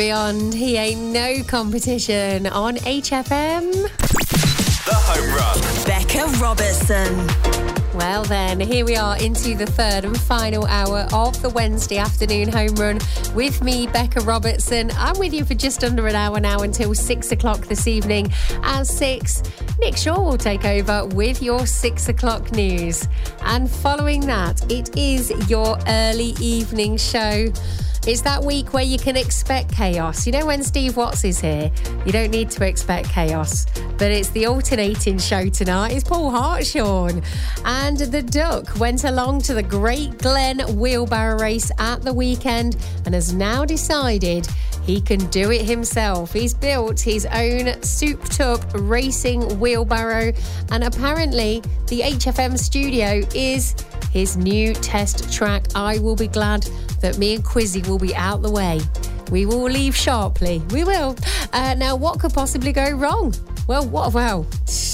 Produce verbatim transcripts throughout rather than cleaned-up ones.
Beyond, he ain't no competition on H F M. The Home Run. Becca Robertson. Well then, here we are into the third and final hour of the Wednesday afternoon home run with me, Becca Robertson. I'm with you for just under an hour now until six o'clock this evening. At six, Nick Shaw will take over with your six o'clock news. And following that, it is your early evening show. It's that week where you can expect chaos. You know, when Steve Watts is here, you don't need to expect chaos. But it's the alternating show tonight. It's Paul Hartshorn. And the Duck went along to the Great Glen wheelbarrow race at the weekend and has now decided he can do it himself. He's built his own souped-up racing wheelbarrow, and apparently the H F M studio is his new test track. I will be glad that me and Quizzy will be out the way. We will leave sharply. We will. Uh, now, what could possibly go wrong? Well, what? Well,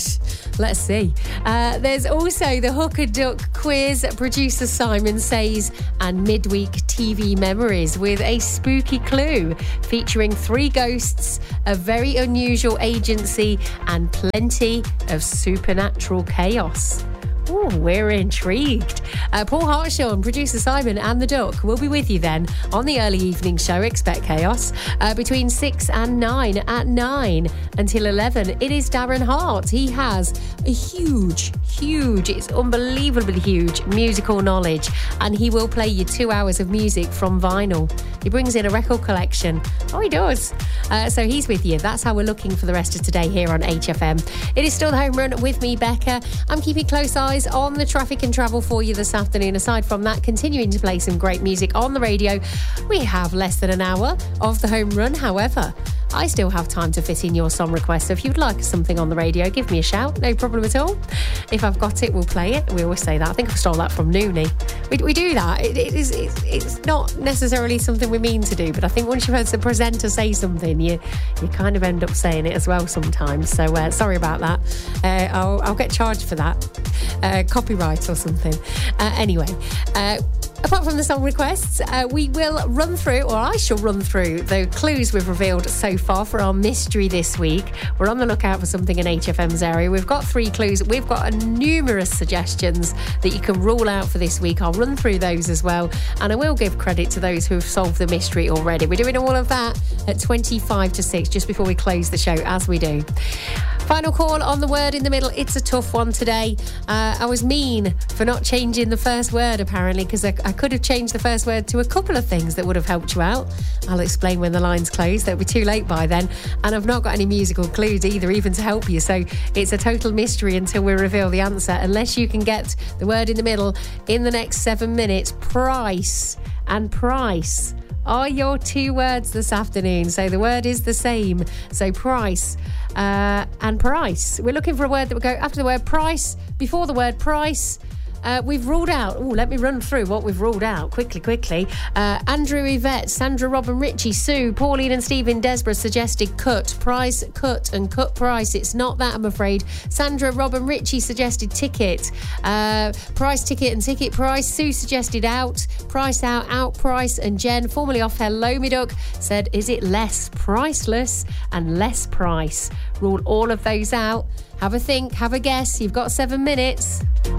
let's see. Uh, there's also the Hooker Duck quiz, producer Simon Says, and midweek T V memories with a spooky clue featuring three ghosts, a very unusual agency, and plenty of supernatural chaos. Oh, we're intrigued. Uh, Paul Hartshorn, producer Simon, and the Duck will be with you then on the early evening show. Expect chaos uh, between six and nine. At nine until eleven, it is Darren Hart. He has a huge, huge, it's unbelievably huge musical knowledge, and he will play you two hours of music from vinyl. He brings in a record collection. Oh, he does. Uh, so he's with you. That's how we're looking for the rest of today here on H F M. It is still the home run with me, Becca. I'm keeping close eyes on the traffic and travel for you this afternoon. Aside from that, continuing to play some great music on the radio. We have less than an hour of the home run. However, I still have time to fit in your song request. So if you'd like something on the radio, give me a shout. No problem at all. If I've got it, we'll play it. We always say that. I think I stole that from Noonie. We, we do that. It, it is, it's, it's not necessarily something we mean to do, but I think once you've heard the presenter say something, you you kind of end up saying it as well sometimes. So uh, sorry about that. Uh, I'll, I'll get charged for that. Uh, copyright or something. Uh, anyway, uh, apart from the song requests, uh, we will run through, or I shall run through, the clues we've revealed so far for our mystery this week. We're on the lookout for something in H F M's area. We've got three clues. We've got a numerous suggestions that you can rule out for this week. I'll run through those as well, and I will give credit to those who have solved the mystery already. We're doing all of that at twenty-five to six, just before we close the show, as we do. Final call on the word in the middle. It's a tough one today. Uh, I was mean for not changing the first word, apparently, because I, I could have changed the first word to a couple of things that would have helped you out. I'll explain when the line's closed. That'll be too late by then. And I've not got any musical clues either, even to help you. So it's a total mystery until we reveal the answer, unless you can get the word in the middle in the next seven minutes. Price and price are your two words this afternoon. So the word is the same. So price uh, and price. We're looking for a word that will go after the word price, before the word price. Uh, we've ruled out, oh, let me run through what we've ruled out quickly, quickly. Uh, Andrew, Yvette, Sandra, Robin, Richie, Sue, Pauline and Stephen Desborough suggested cut, price, cut and cut price. It's not that, I'm afraid. Sandra, Robin, Richie suggested ticket, uh, price, ticket and ticket price. Sue suggested out, price out, out price. And Jen, formerly off Hello Me Duck, said, is it less priceless and less price? Ruled all of those out. Have a think, have a guess. You've got seven minutes.